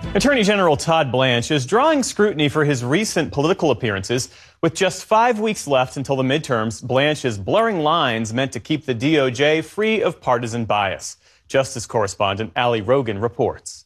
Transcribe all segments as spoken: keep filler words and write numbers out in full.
Attorney General Todd Blanche is drawing scrutiny for his recent political appearances. With just five weeks left until the midterms, Blanche is blurring lines meant to keep the D O J free of partisan bias. Justice correspondent Ali Rogan reports.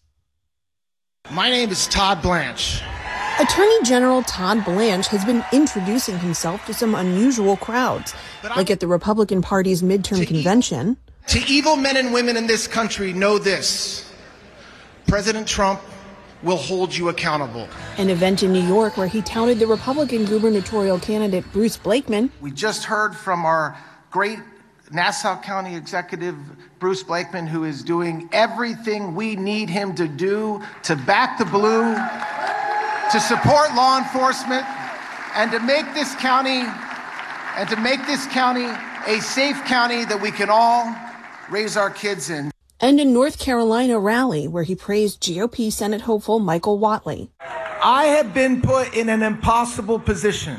My name is Todd Blanche. Attorney General Todd Blanche has been introducing himself to some unusual crowds, like at the Republican Party's midterm to convention. E- to evil men and women in this country, know this: President Trump will hold you accountable. An event in New York where he touted the Republican gubernatorial candidate Bruce Blakeman. We just heard from our great Nassau County executive, Bruce Blakeman, who is doing everything we need him to do to back the blue, to support law enforcement, and to make this county, and to make this county a safe county that we can all raise our kids in. And a North Carolina rally where he praised G O P Senate hopeful Michael Whatley. I have been put in an impossible position.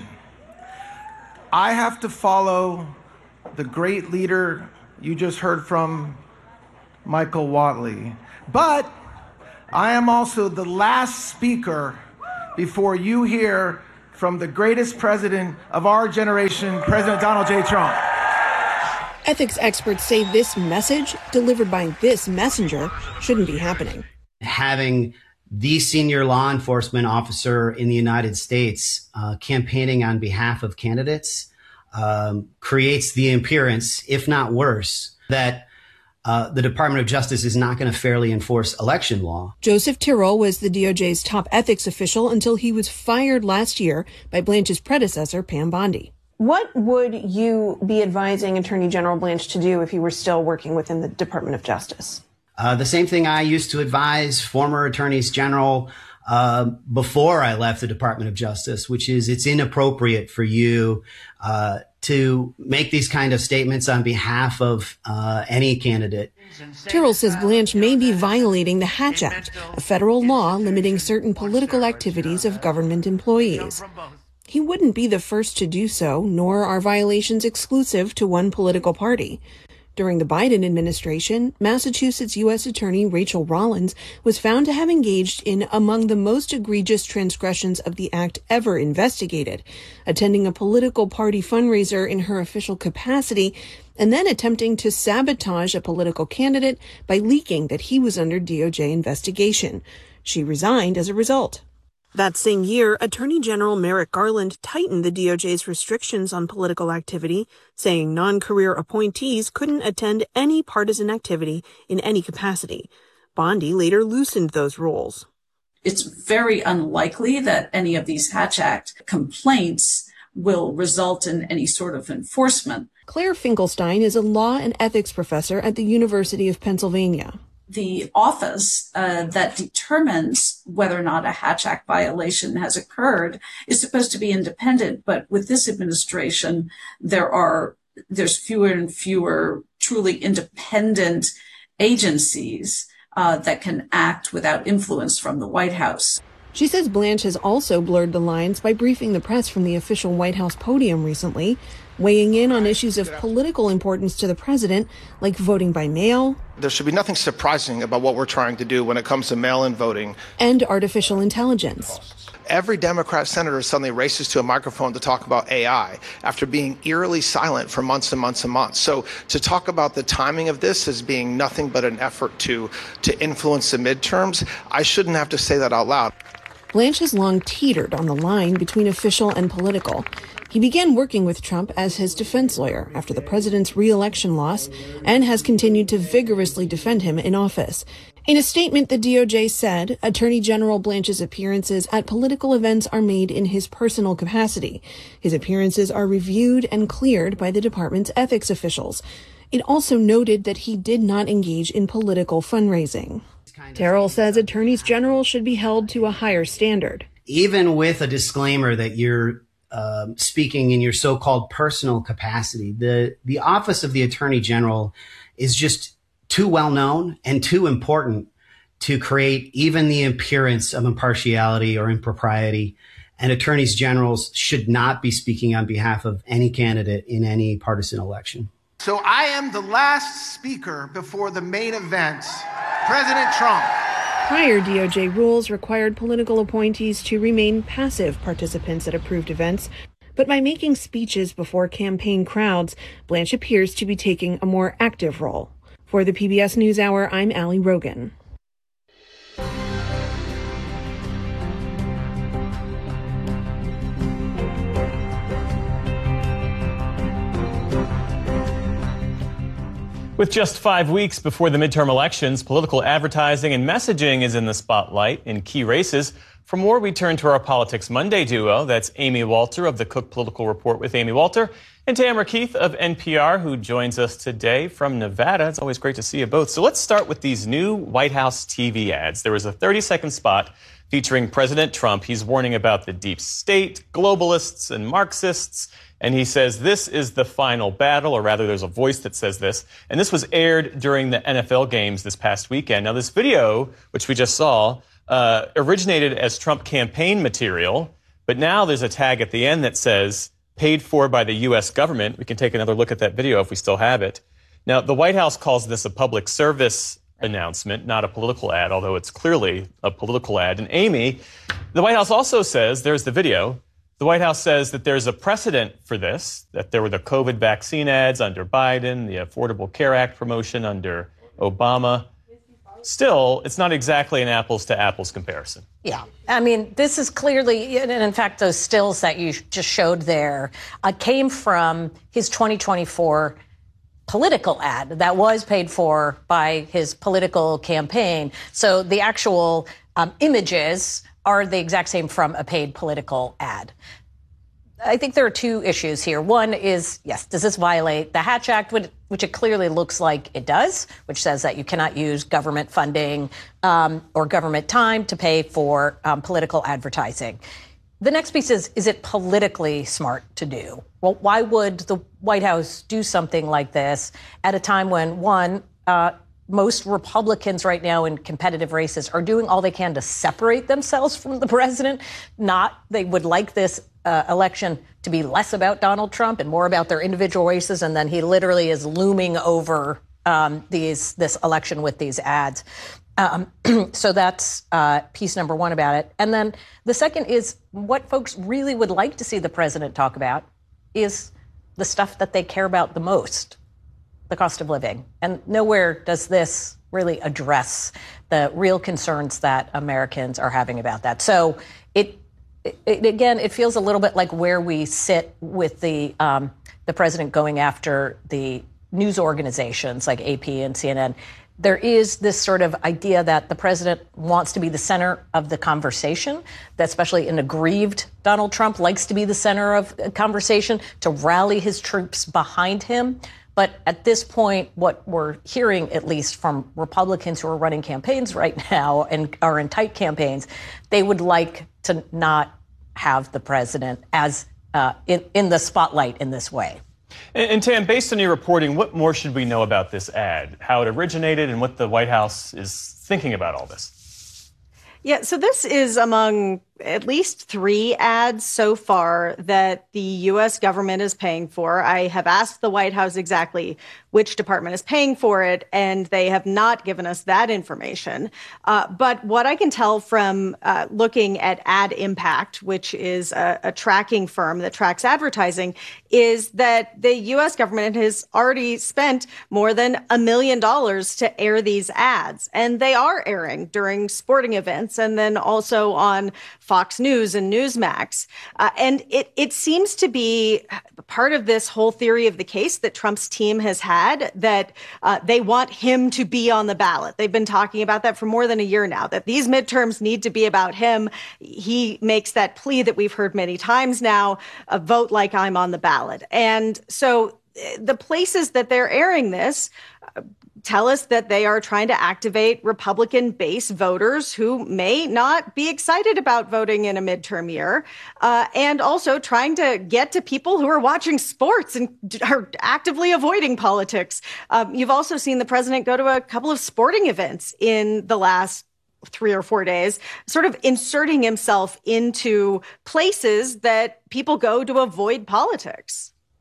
I have to follow the great leader you just heard from, Michael Whatley. But I am also the last speaker before you hear from the greatest president of our generation, President Donald J. Trump. Ethics experts say this message, delivered by this messenger, shouldn't be happening. Having the senior law enforcement officer in the United States uh, campaigning on behalf of candidates um, creates the appearance, if not worse, that uh, the Department of Justice is not going to fairly enforce election law. Joseph Tirrell was the D O J's top ethics official until he was fired last year by Blanche's predecessor, Pam Bondi. What would you be advising Attorney General Blanche to do if he were still working within the Department of Justice? Uh, the same thing I used to advise former attorneys general uh, before I left the Department of Justice, which is it's inappropriate for you uh, to make these kind of statements on behalf of uh, any candidate. Tirrell says Blanche may be violating the Hatch Act, a federal law limiting certain political activities of government employees. He wouldn't be the first to do so, nor are violations exclusive to one political party. During the Biden administration, Massachusetts U S Attorney Rachel Rollins was found to have engaged in among the most egregious transgressions of the act ever investigated, attending a political party fundraiser in her official capacity, and then attempting to sabotage a political candidate by leaking that he was under D O J investigation. She resigned as a result. That same year, Attorney General Merrick Garland tightened the D O J's restrictions on political activity, saying non-career appointees couldn't attend any partisan activity in any capacity. Bondi later loosened those rules. It's very unlikely that any of these Hatch Act complaints will result in any sort of enforcement. Claire Finkelstein is a law and ethics professor at the University of Pennsylvania. The office uh, that determines whether or not a Hatch Act violation has occurred is supposed to be independent. But with this administration, there are there's fewer and fewer truly independent agencies uh, that can act without influence from the White House. She says Blanche has also blurred the lines by briefing the press from the official White House podium recently, weighing in on issues of political importance to the president, like voting by mail. There should be nothing surprising about what we're trying to do when it comes to mail-in voting. And artificial intelligence. Every Democrat senator suddenly races to a microphone to talk about A I after being eerily silent for months and months and months. So to talk about the timing of this as being nothing but an effort to, to influence the midterms, I shouldn't have to say that out loud. Blanche has long teetered on the line between official and political. He began working with Trump as his defense lawyer after the president's re-election loss and has continued to vigorously defend him in office. In a statement, the D O J said Attorney General Blanche's appearances at political events are made in his personal capacity. His appearances are reviewed and cleared by the department's ethics officials. It also noted that he did not engage in political fundraising. Tirrell says attorneys general should be held to a higher standard. Even with a disclaimer that you're uh, speaking in your so-called personal capacity, the, the office of the attorney general is just too well known and too important to create even the appearance of impartiality or impropriety. And attorneys generals should not be speaking on behalf of any candidate in any partisan election. So I am the last speaker before the main event, President Trump. Prior D O J rules required political appointees to remain passive participants at approved events, but by making speeches before campaign crowds, Blanche appears to be taking a more active role. For the P B S NewsHour, I'm Allie Rogan. With just five weeks before the midterm elections, political advertising and messaging is in the spotlight in key races. For more, we turn to our Politics Monday duo. That's Amy Walter of the Cook Political Report with Amy Walter and Tamara Keith of N P R, who joins us today from Nevada. It's always great to see you both. So let's start with these new White House T V ads. There was a thirty-second spot featuring President Trump. He's warning about the deep state, globalists, and Marxists. And he says this is the final battle, or rather there's a voice that says this. And this was aired during the N F L games this past weekend. Now, this video, which we just saw, uh, originated as Trump campaign material. But now there's a tag at the end that says, paid for by the U S government. We can take another look at that video if we still have it. Now, the White House calls this a public service announcement, not a political ad, although it's clearly a political ad. And Amy, the White House also says, there's the video, the White House says that there's a precedent for this, that there were the COVID vaccine ads under Biden, the Affordable Care Act promotion under Obama. Still, it's not exactly an apples to apples comparison. Yeah. I mean, this is clearly, and in fact, those stills that you just showed there uh, came from his twenty twenty-four political ad that was paid for by his political campaign. So the actual um, images are the exact same from a paid political ad. I think there are two issues here. One is, yes, does this violate the Hatch Act, which it clearly looks like it does, which says that you cannot use government funding um, or government time to pay for um, political advertising. The next piece is, is it politically smart to do? Well, why would the White House do something like this at a time when, one, uh, most Republicans right now in competitive races are doing all they can to separate themselves from the president? Not, they would like this uh, election to be less about Donald Trump and more about their individual races, and then he literally is looming over um, these this election with these ads. Um, so that's uh, piece number one about it. And then the second is what folks really would like to see the president talk about is the stuff that they care about the most, the cost of living. And nowhere does this really address the real concerns that Americans are having about that. So it, it again, it feels a little bit like where we sit with the um, the president going after the news organizations like A P and C N N. There is this sort of idea that the president wants to be the center of the conversation, that especially an aggrieved Donald Trump likes to be the center of a conversation, to rally his troops behind him. But at this point, what we're hearing, at least from Republicans who are running campaigns right now and are in tight campaigns, they would like to not have the president as uh, in, in the spotlight in this way. And, and Tam, based on your reporting, what more should we know about this ad, how it originated and what the White House is thinking about all this? Yeah, so this is among at least three ads so far that the U S government is paying for. I have asked the White House exactly which department is paying for it, and they have not given us that information. Uh, but what I can tell from uh, looking at Ad Impact, which is a, a tracking firm that tracks advertising, is that the U S government has already spent more than a million dollars to air these ads. And they are airing during sporting events and then also on Fox News and Newsmax. Uh, and it, it seems to be part of this whole theory of the case that Trump's team has had, that uh, they want him to be on the ballot. They've been talking about that for more than a year now, that these midterms need to be about him. He makes that plea that we've heard many times now, uh, vote like I'm on the ballot. And so the places that they're airing this uh, tell us that they are trying to activate Republican-based voters who may not be excited about voting in a midterm year, uh, and also trying to get to people who are watching sports and are actively avoiding politics. Um, you've also seen the president go to a couple of sporting events in the last three or four days, sort of inserting himself into places that people go to avoid politics.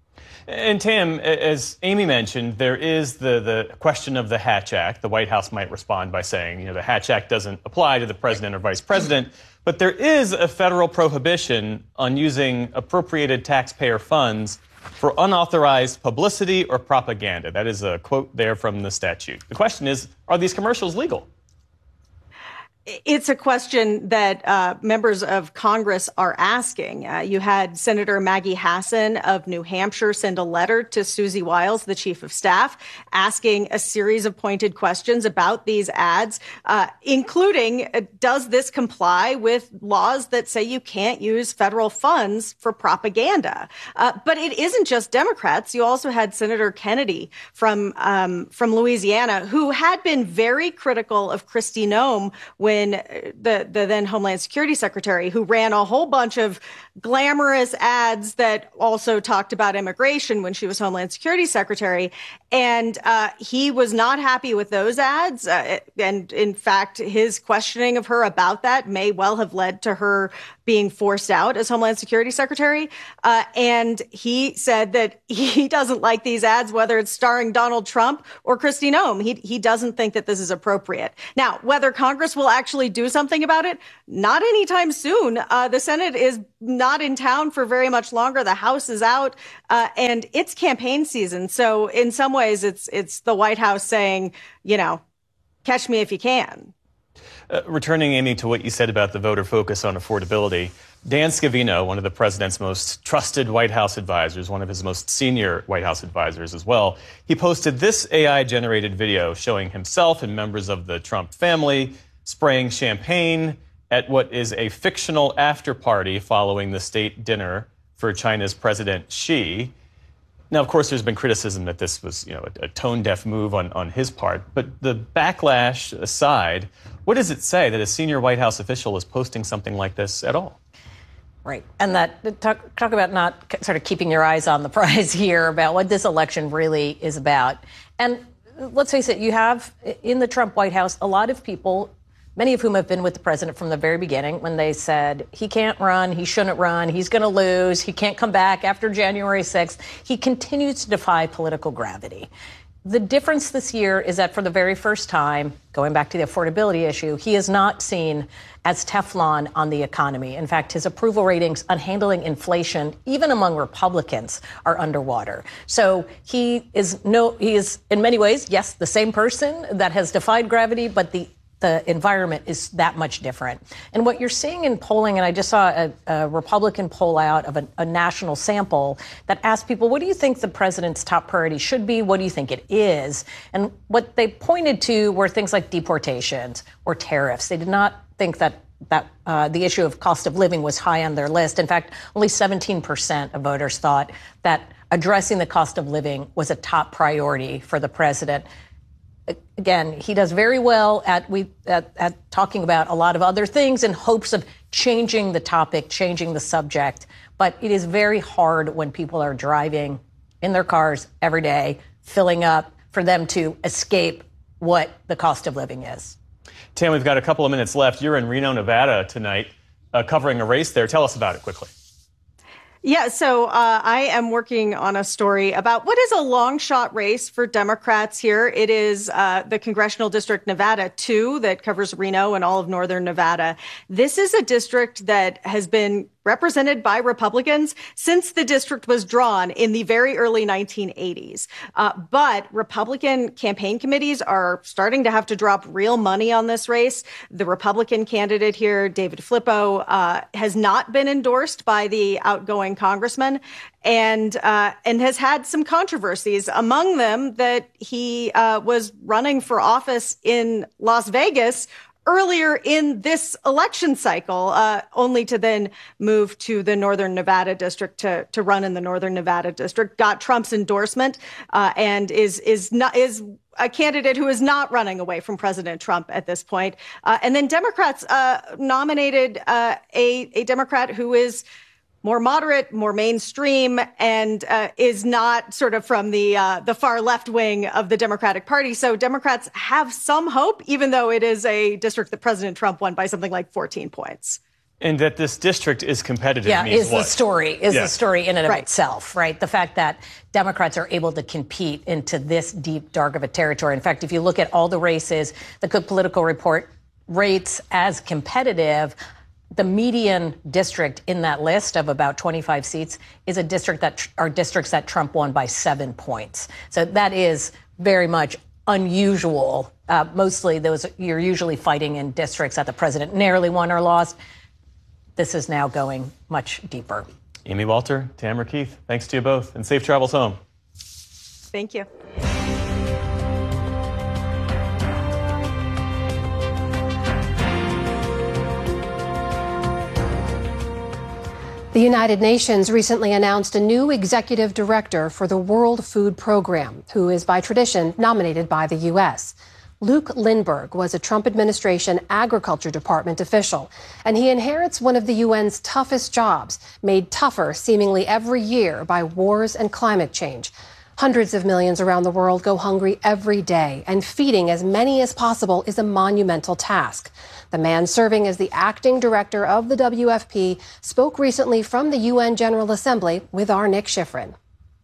And Tam, as Amy mentioned, there is the, the question of the Hatch Act. The White House might respond by saying, you know, the Hatch Act doesn't apply to the president or vice president, but there is a federal prohibition on using appropriated taxpayer funds for unauthorized publicity or propaganda. That is a quote there from the statute. The question is, are these commercials legal? It's a question that uh, members of Congress are asking. Uh, you had Senator Maggie Hassan of New Hampshire send a letter to Susie Wiles, the chief of staff, asking a series of pointed questions about these ads, uh, including, uh, does this comply with laws that say you can't use federal funds for propaganda? Uh, but it isn't just Democrats. You also had Senator Kennedy from um, from Louisiana, who had been very critical of Kristi Noem when When the, the then Homeland Security Secretary, who ran a whole bunch of glamorous ads that also talked about immigration when she was Homeland Security Secretary. And uh, he was not happy with those ads. Uh, and in fact, his questioning of her about that may well have led to her being forced out as Homeland Security Secretary. Uh, and he said that he doesn't like these ads, whether it's starring Donald Trump or Kristi Noem. He, he doesn't think that this is appropriate. Now, whether Congress will actually do something about it, not anytime soon. Uh, the Senate is not in town for very much longer. The House is out, uh, and it's campaign season. So in some ways, it's it's the White House saying, you know, catch me if you can. Uh, returning, Amy, to what you said about the voter focus on affordability, Dan Scavino, one of the president's most trusted White House advisors, one of his most senior White House advisors as well, he posted this A I-generated video showing himself and members of the Trump family spraying champagne at what is a fictional after-party following the state dinner for China's President Xi. Now, of course, there's been criticism that this was, you know, a, a tone-deaf move on, on his part. But the backlash aside, what does it say that a senior White House official is posting something like this at all? Right. And that talk, talk about not sort of keeping your eyes on the prize here about what this election really is about. And let's face it, you have in the Trump White House a lot of people, many of whom have been with the president from the very beginning when they said he can't run, he shouldn't run, he's going to lose, he can't come back after January sixth. He continues to defy political gravity. The difference this year is that for the very first time, going back to the affordability issue, he is not seen as Teflon on the economy. In fact, his approval ratings on handling inflation, even among Republicans, are underwater. So he is no, he is in many ways, yes, the same person that has defied gravity, but the the environment is that much different. And what you're seeing in polling, and I just saw a, a Republican poll out of a, a national sample that asked people, what do you think the president's top priority should be? What do you think it is? And what they pointed to were things like deportations or tariffs. They did not think that that uh, the issue of cost of living was high on their list. In fact, only seventeen percent of voters thought that addressing the cost of living was a top priority for the president. Again, he does very well at we at, at talking about a lot of other things in hopes of changing the topic, changing the subject. But it is very hard when people are driving in their cars every day, filling up, for them to escape what the cost of living is. Tam, we've got a couple of minutes left. You're in Reno, Nevada tonight, uh, covering a race there. Tell us about it quickly. Yeah, so uh, I am working on a story about what is a long shot race for Democrats here. It is uh, the Congressional District Nevada two that covers Reno and all of northern Nevada. This is a district that has been represented by Republicans since the district was drawn in the very early nineteen eighties. Uh, but Republican campaign committees are starting to have to drop real money on this race. The Republican candidate here, David Flippo, uh, has not been endorsed by the outgoing congressman and uh, and has had some controversies, among them that he uh, was running for office in Las Vegas earlier in this election cycle, uh, only to then move to the Northern Nevada district to, to run in the Northern Nevada district, got Trump's endorsement, uh, and is, is not, is a candidate who is not running away from President Trump at this point. Uh, and then Democrats, uh, nominated, uh, a, a Democrat who is more moderate, more mainstream, and uh, is not sort of from the uh, the far left wing of the Democratic Party. So Democrats have some hope, even though it is a district that President Trump won by something like fourteen points. And that this district is competitive yeah, means is what? the story, is yeah. the story in and of right. itself, right? The fact that Democrats are able to compete into this deep, dark of a territory. In fact, if you look at all the races, the Cook Political Report rates as competitive, the median district in that list of about twenty-five seats is a district that are districts that Trump won by seven points. So that is very much unusual. Uh, mostly those you're usually fighting in districts that the president narrowly won or lost. This is now going much deeper. Amy Walter, Tamara Keith, thanks to you both, and safe travels home. Thank you. The United Nations recently announced a new executive director for the World Food Program, who is by tradition nominated by the U S. Luke Lindberg was a Trump administration Agriculture Department official, and he inherits one of the U N's toughest jobs, made tougher seemingly every year by wars and climate change. Hundreds of millions around the world go hungry every day, and feeding as many as possible is a monumental task. The man serving as the acting director of the W F P spoke recently from the U N General Assembly with our Nick Schifrin.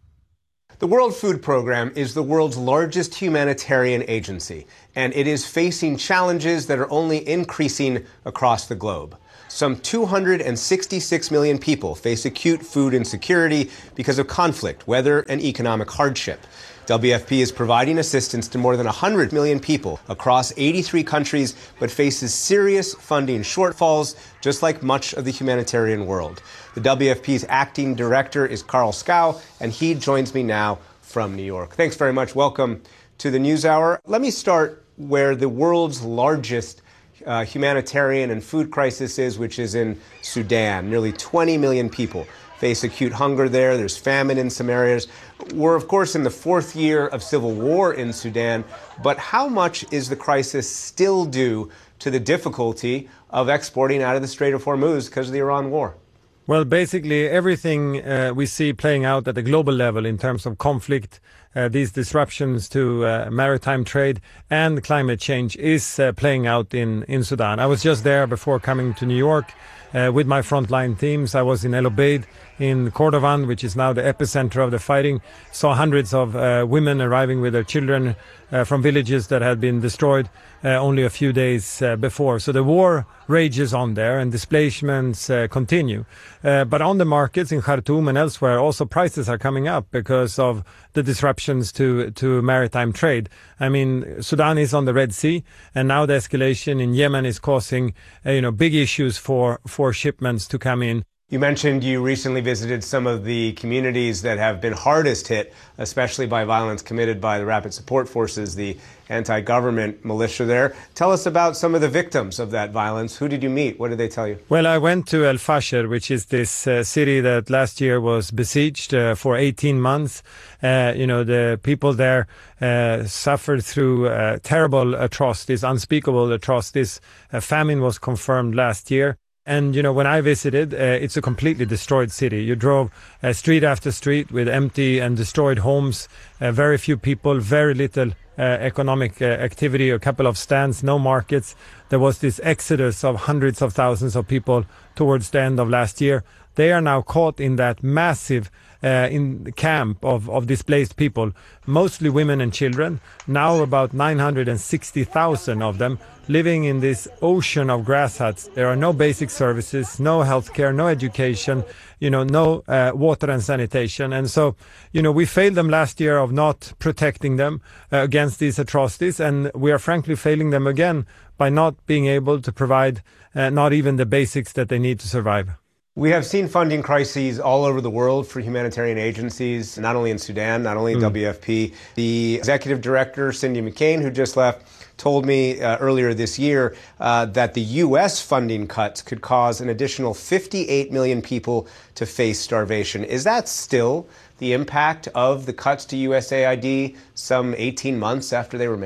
The World Food Program is the world's largest humanitarian agency, and it is facing challenges that are only increasing across the globe. Some two hundred sixty-six million people face acute food insecurity because of conflict, weather, and economic hardship. W F P is providing assistance to more than one hundred million people across eighty-three countries, but faces serious funding shortfalls, just like much of the humanitarian world. The W F P's acting director is Carl Scow, and he joins me now from New York. Thanks very much. Welcome to the NewsHour. Let me start where the world's largest uh, humanitarian and food crisis is, which is in Sudan. Nearly twenty million people face acute hunger there. There's famine in some areas. We're, of course, in the fourth year of civil war in Sudan, but how much is the crisis still due to the difficulty of exporting out of the Strait of Hormuz because of the Iran war? Well, basically everything uh, we see playing out at the global level in terms of conflict, uh, these disruptions to uh, maritime trade and climate change is uh, playing out in, in Sudan. I was just there before coming to New York uh, with my frontline teams. I was in El Obeid in Kordovan, which is now the epicenter of the fighting. Saw hundreds of uh, women arriving with their children uh, from villages that had been destroyed uh, only a few days uh, before. So the war rages on there and displacements uh, continue. Uh, but on the markets in Khartoum and elsewhere, also prices are coming up because of the disruptions to, to maritime trade. I mean, Sudan is on the Red Sea, and now the escalation in Yemen is causing uh, you know, big issues for, for shipments to come in. You mentioned you recently visited some of the communities that have been hardest hit, especially by violence committed by the Rapid Support Forces, the anti-government militia there. Tell us about some of the victims of that violence. Who did you meet? What did they tell you? Well, I went to El Fasher, which is this uh, city that last year was besieged uh, for eighteen months. Uh, you know, the people there uh, suffered through uh, terrible atrocities, unspeakable atrocities. A famine was confirmed last year. And, you know, when I visited, uh, it's a completely destroyed city. You drove uh, street after street with empty and destroyed homes, uh, very few people, very little uh, economic uh, activity, a couple of stands, no markets. There was this exodus of hundreds of thousands of people towards the end of last year. They are now caught in that massive uh, in camp of, of displaced people, mostly women and children. Now about nine hundred sixty thousand of them living in this ocean of grass huts. There are no basic services, no healthcare, no education, you know, no uh, water and sanitation. And so, you know, we failed them last year of not protecting them uh, against these atrocities. And we are frankly failing them again by not being able to provide uh, not even the basics that they need to survive. We have seen funding crises all over the world for humanitarian agencies, not only in Sudan, not only in mm. W F P. The executive director, Cindy McCain, who just left, told me uh, earlier this year uh, that the U S funding cuts could cause an additional fifty-eight million people to face starvation. Is that still the impact of the cuts to U S A I D some eighteen months after they were made?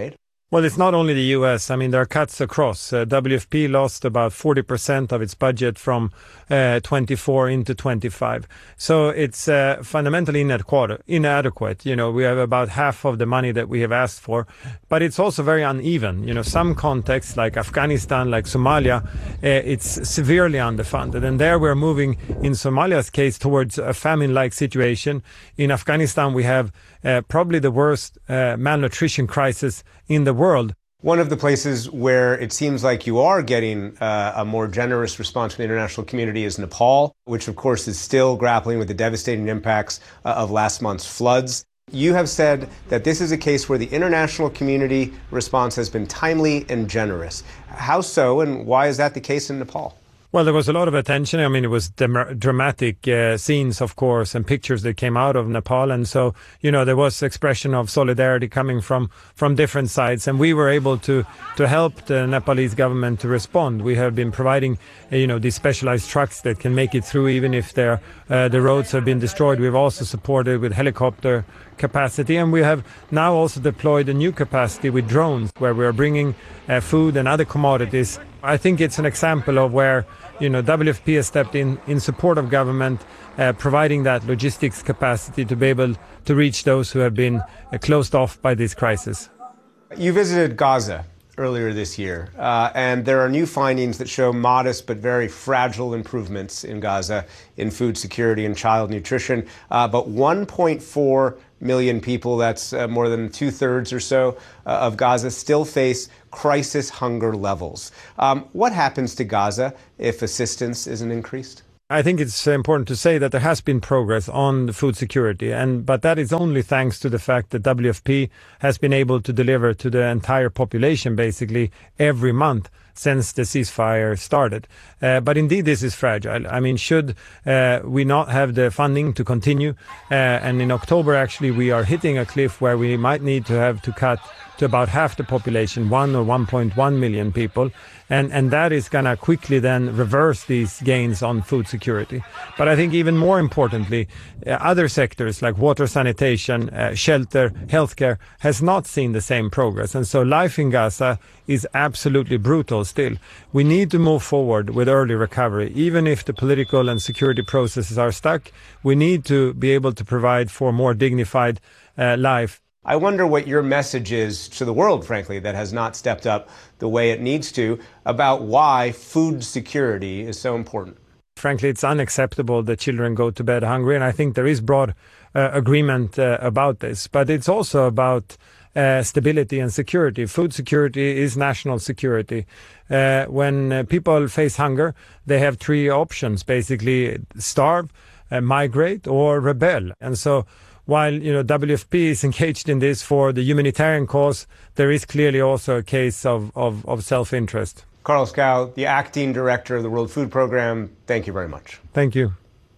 Well, it's not only the U S. I mean, there are cuts across. Uh, W F P lost about forty percent of its budget from uh, twenty-four into twenty-five. So it's uh, fundamentally inadequate, inadequate. You know, we have about half of the money that we have asked for, but it's also very uneven. You know, some contexts like Afghanistan, like Somalia, uh, it's severely underfunded. And there we're moving, in Somalia's case, towards a famine-like situation. In Afghanistan, we have uh, probably the worst uh, malnutrition crisis in the world. One of the places where it seems like you are getting uh, a more generous response from the international community is Nepal, which of course is still grappling with the devastating impacts uh, of last month's floods. You have said that this is a case where the international community response has been timely and generous. How so, and why is that the case in Nepal? Well, there was a lot of attention. I mean, it was dem- dramatic uh, scenes, of course, and pictures that came out of Nepal. And so, you know, there was expression of solidarity coming from, from different sides. And we were able to, to help the Nepalese government to respond. We have been providing, uh, you know, these specialized trucks that can make it through even if uh, the roads have been destroyed. We've also supported with helicopter capacity. And we have now also deployed a new capacity with drones where we are bringing uh, food and other commodities. I think it's an example of where, you know, W F P has stepped in in support of government, uh, providing that logistics capacity to be able to reach those who have been uh, closed off by this crisis. You visited Gaza earlier this year, uh, and there are new findings that show modest but very fragile improvements in Gaza in food security and child nutrition. Uh, but one point four million people, that's uh, more than two-thirds or so uh, of Gaza, still face crisis hunger levels. Um, what happens to Gaza if assistance isn't increased? I think it's important to say that there has been progress on the food security, and but that is only thanks to the fact that W F P has been able to deliver to the entire population basically every month since the ceasefire started. Uh, but indeed, this is fragile. I mean, should uh, we not have the funding to continue, uh, and in October, actually, we are hitting a cliff where we might need to have to cut to about half the population, one or one point one million people. And, and that is going to quickly then reverse these gains on food security. But I think even more importantly, uh, other sectors like water, sanitation, uh, shelter, healthcare has not seen the same progress. And so life in Gaza is absolutely brutal still. We need to move forward with early recovery. Even if the political and security processes are stuck, we need to be able to provide for more dignified uh, life. I wonder what your message is to the world, frankly, that has not stepped up the way it needs to, about why food security is so important. Frankly, it's unacceptable that children go to bed hungry, and I think there is broad uh, agreement uh, about this. But it's also about uh, stability and security. Food security is national security. Uh, when uh, people face hunger, they have three options, basically starve, uh, migrate, or rebel. And so while, you know, W F P is engaged in this for the humanitarian cause, there is clearly also a case of, of, of self-interest. Carlos Gao, the acting director of the World Food Program, thank you very much. Thank you.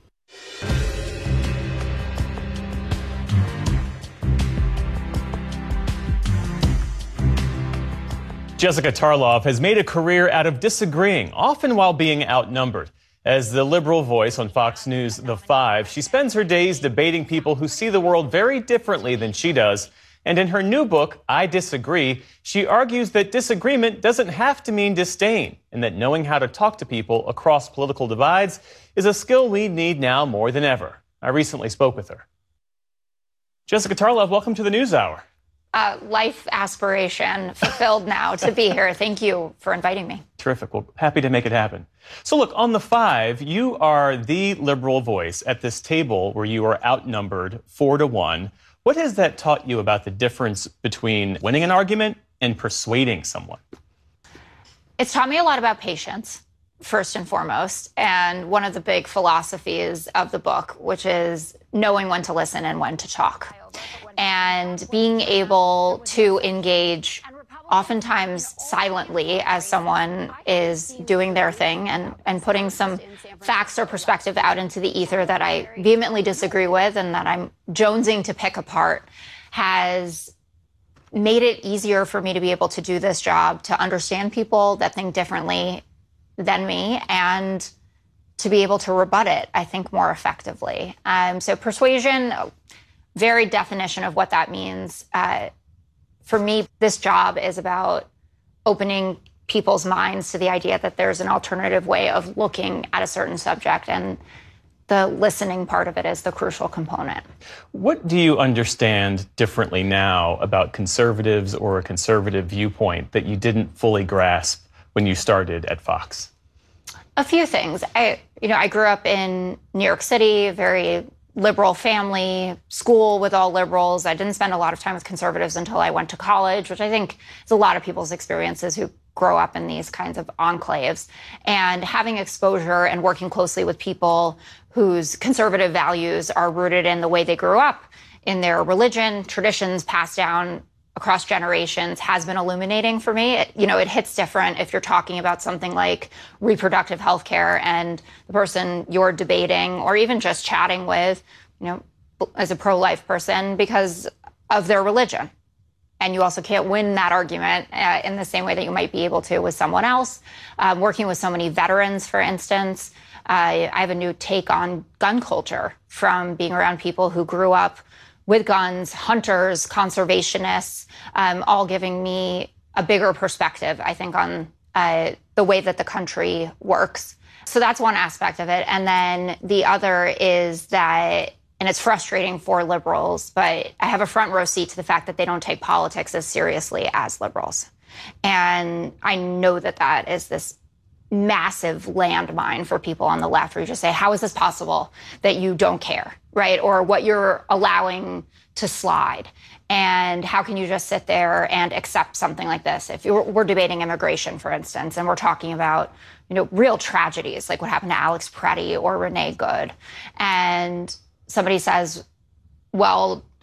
Jessica Tarlov has made a career out of disagreeing, often while being outnumbered. As the liberal voice on Fox News The Five, she spends her days debating people who see the world very differently than she does. And in her new book, I Disagree, she argues that disagreement doesn't have to mean disdain, and that knowing how to talk to people across political divides is a skill we need now more than ever. I recently spoke with her. Jessica Tarlov, welcome to the NewsHour. Uh, life aspiration fulfilled now to be here. Thank you for inviting me. Terrific. Well, happy to make it happen. So look, on The Five, you are the liberal voice at this table where you are outnumbered four to one. What has that taught you about the difference between winning an argument and persuading someone? It's taught me a lot about patience, first and foremost. And one of the big philosophies of the book, which is knowing when to listen and when to talk. And being able to engage oftentimes silently as someone is doing their thing and, and putting some facts or perspective out into the ether that I vehemently disagree with and that I'm jonesing to pick apart has made it easier for me to be able to do this job, to understand people that think differently than me and to be able to rebut it, I think, more effectively. Um, so persuasion, very definition of what that means. Uh, For me, this job is about opening people's minds to the idea that there's an alternative way of looking at a certain subject, and the listening part of it is the crucial component. What do you understand differently now about conservatives or a conservative viewpoint that you didn't fully grasp when you started at Fox? A few things. I, you know, I grew up in New York City, very liberal family, school with all liberals. I didn't spend a lot of time with conservatives until I went to college, which I think is a lot of people's experiences who grow up in these kinds of enclaves. And having exposure and working closely with people whose conservative values are rooted in the way they grew up, in their religion, traditions passed down across generations, has been illuminating for me. It, you know, it hits different if you're talking about something like reproductive health care and the person you're debating or even just chatting with, you know, as a pro-life person because of their religion. And you also can't win that argument uh, in the same way that you might be able to with someone else. Um, working with so many veterans, for instance, uh, I have a new take on gun culture from being around people who grew up with guns, hunters, conservationists, um, all giving me a bigger perspective, I think, on uh, the way that the country works. So that's one aspect of it. And then the other is that, and it's frustrating for liberals, but I have a front row seat to the fact that they don't take politics as seriously as liberals. And I know that that is this massive landmine for people on the left where you just say, how is this possible that you don't care, right? Or what you're allowing to slide. And how can you just sit there and accept something like this? If you're, we're debating immigration, for instance, and we're talking about, you know, real tragedies like what happened to Alex Preddy or Renee Good. And somebody says, well,